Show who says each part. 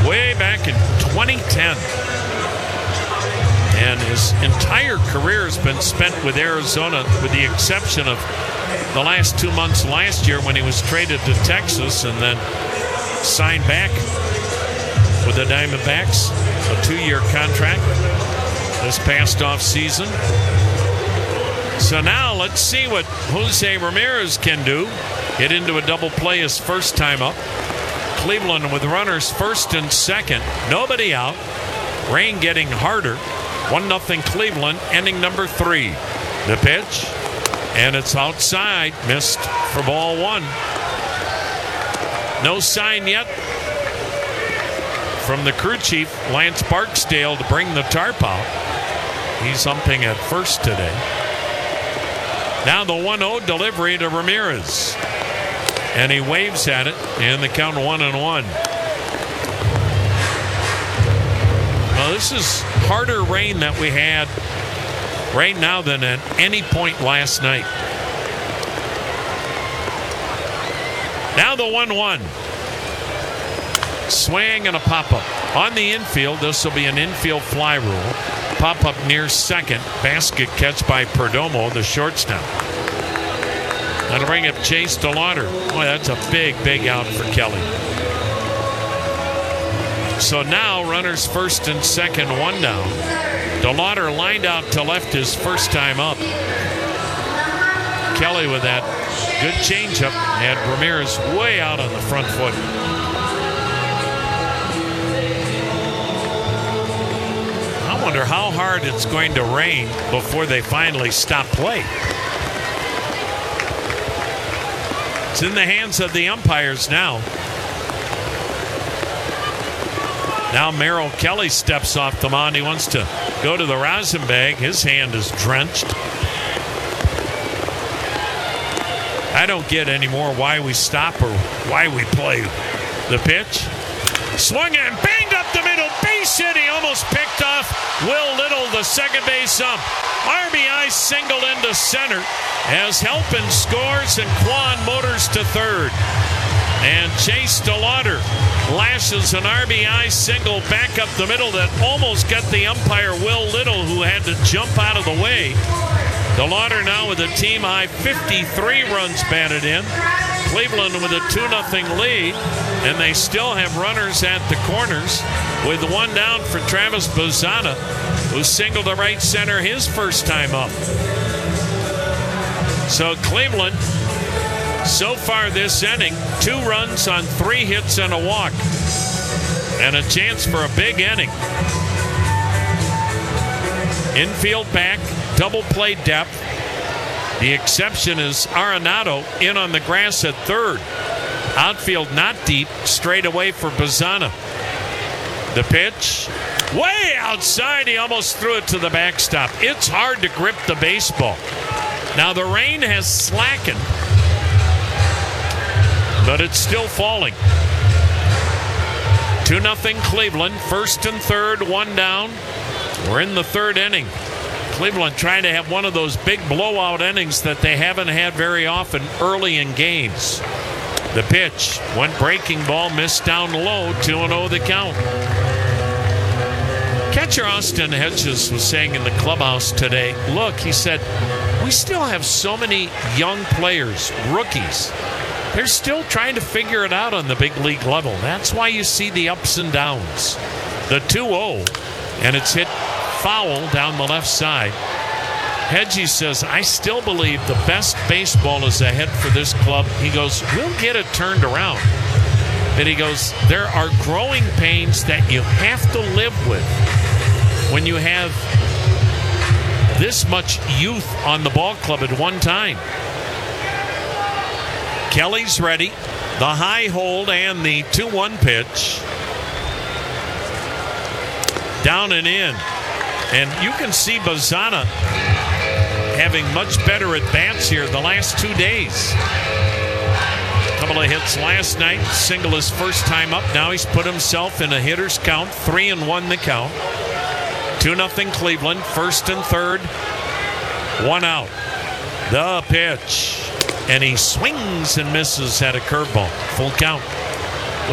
Speaker 1: way back in 2010. And his entire career has been spent with Arizona, with the exception of the last 2 months last year when he was traded to Texas and then signed back with the Diamondbacks, a 2-year contract this past off season. So now let's see what Jose Ramirez can do. Get into a double play his first time up. Cleveland with runners first and second. Nobody out. Rain getting harder. 1-0 Cleveland, inning number 3. The pitch, and it's outside. Missed for ball 1. No sign yet from the crew chief, Lance Barksdale, to bring the tarp out. He's umping at first today. Now the 1-0 delivery to Ramirez. And he waves at it, and the count 1-1. Now this is harder rain that we had right now than at any point last night. Now the 1-1. Swing and a pop-up. On the infield, this will be an infield fly rule. Pop-up near second. Basket catch by Perdomo, the shortstop. That'll bring up Chase DeLauder. Boy, that's a big, big out for Kelly. So now runners first and second, 1 down. DeLauder lined out to left his first time up. Kelly with that good changeup had Ramirez way out on the front foot. I wonder how hard it's going to rain before they finally stop play. It's in the hands of the umpires now. Now Merrill Kelly steps off the mound. He wants to go to the rosin bag. His hand is drenched. I don't get anymore why we stop or why we play. The pitch. Swung and banged up the middle. Base hit. He almost picked off Will Little, the second base ump. RBI single into center as Halpin scores and Kwan motors to third. And Chase DeLauder lashes an RBI single back up the middle that almost got the umpire Will Little, who had to jump out of the way. DeLauder now with a team-high 53 runs batted in. Cleveland with a 2-0 lead, and they still have runners at the corners with 1 down for Travis Bazzana, who singled to right center his first time up. So Cleveland, so far this inning, 2 runs on 3 hits and a walk, and a chance for a big inning. Infield back, double play depth. The exception is Arenado in on the grass at third. Outfield not deep, straight away for Bazzana. The pitch, way outside. He almost threw it to the backstop. It's hard to grip the baseball. Now the rain has slackened, but it's still falling. 2-0 Cleveland, first and third, 1 down. We're in the third inning. Cleveland trying to have one of those big blowout innings that they haven't had very often early in games. The pitch went breaking ball, missed down low, 2-0 the count. Catcher Austin Hedges was saying in the clubhouse today, look, he said, we still have so many young players, rookies. They're still trying to figure it out on the big league level. That's why you see the ups and downs. The 2-0, and it's hit foul down the left side. Hedges says, I still believe the best baseball is ahead for this club. He goes, we'll get it turned around. But he goes, there are growing pains that you have to live with when you have this much youth on the ball club at one time. Kelly's ready. The high hold and the 2-1 pitch. Down and in. And you can see Bazzana having much better at-bats here the last 2 days. A couple of hits last night, single his first time up. Now he's put himself in a hitter's count, 3-1 the count. 2-0 Cleveland, first and third, 1 out. The pitch. And he swings and misses at a curveball. Full count.